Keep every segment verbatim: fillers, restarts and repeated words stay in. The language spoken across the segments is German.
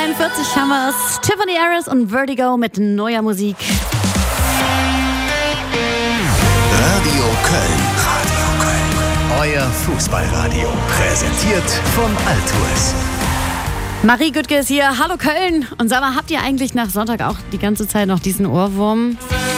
neunundvierzig haben wir es. Tiffany Harris und Vertigo mit neuer Musik. Radio Köln. Radio Köln. Euer Fußballradio. Präsentiert vom Altours. Marie Güttke ist hier. Hallo Köln. Und sag mal, habt ihr eigentlich nach Sonntag auch die ganze Zeit noch diesen Ohrwurm?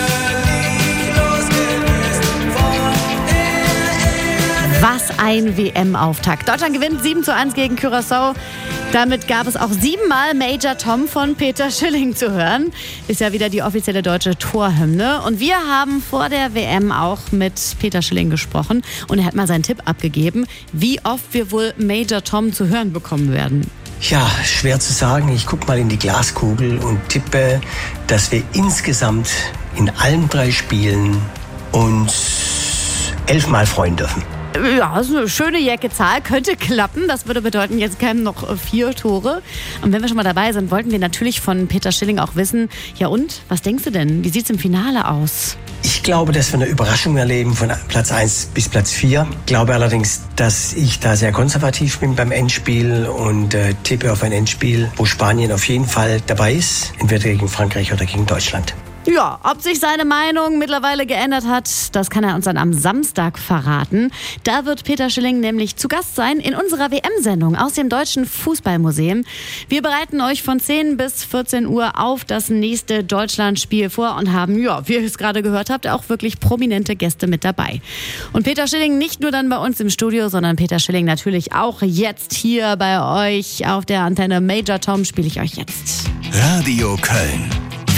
Was ein W M-Auftakt. Deutschland gewinnt sieben zu eins gegen Curaçao. Damit gab es auch siebenmal Major Tom von Peter Schilling zu hören. Ist ja wieder die offizielle deutsche Torhymne. Und wir haben vor der W M auch mit Peter Schilling gesprochen. Und er hat mal seinen Tipp abgegeben, wie oft wir wohl Major Tom zu hören bekommen werden. Ja, schwer zu sagen. Ich gucke mal in die Glaskugel und tippe, dass wir insgesamt in allen drei Spielen uns elfmal freuen dürfen. Ja, das ist eine schöne Jäcke-Zahl, könnte klappen. Das würde bedeuten, jetzt kämen noch vier Tore. Und wenn wir schon mal dabei sind, wollten wir natürlich von Peter Schilling auch wissen, ja und, was denkst du denn? Wie sieht es im Finale aus? Ich glaube, dass wir eine Überraschung erleben von Platz eins bis Platz vier. Ich glaube allerdings, dass ich da sehr konservativ bin beim Endspiel und äh, tippe auf ein Endspiel, wo Spanien auf jeden Fall dabei ist, entweder gegen Frankreich oder gegen Deutschland. Ja, ob sich seine Meinung mittlerweile geändert hat, das kann er uns dann am Samstag verraten. Da wird Peter Schilling nämlich zu Gast sein in unserer W M-Sendung aus dem Deutschen Fußballmuseum. Wir bereiten euch von zehn bis vierzehn Uhr auf das nächste Deutschlandspiel vor und haben, ja, wie ihr es gerade gehört habt, auch wirklich prominente Gäste mit dabei. Und Peter Schilling nicht nur dann bei uns im Studio, sondern Peter Schilling natürlich auch jetzt hier bei euch auf der Antenne. Major Tom spiele ich euch jetzt. Radio Köln.